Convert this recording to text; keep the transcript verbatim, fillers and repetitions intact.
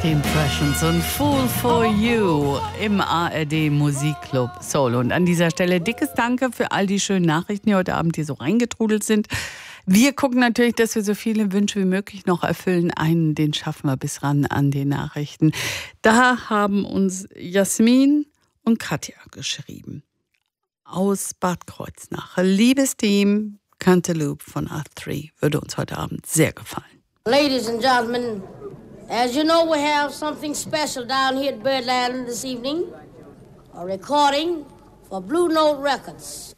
The Impressions und Fool for You im A R D Musikclub Soul. Und an dieser Stelle dickes Danke für all die schönen Nachrichten, die heute Abend hier so reingetrudelt sind. Wir gucken natürlich, dass wir so viele Wünsche wie möglich noch erfüllen. Einen, den schaffen wir bis ran an die Nachrichten. Da haben uns Jasmin und Katja geschrieben. Aus Bad Kreuznach. Liebes Team, Cantaloupe von R drei würde uns heute Abend sehr gefallen. Ladies and gentlemen, as you know, we have something special down here at Birdland this evening. A recording for Blue Note Records.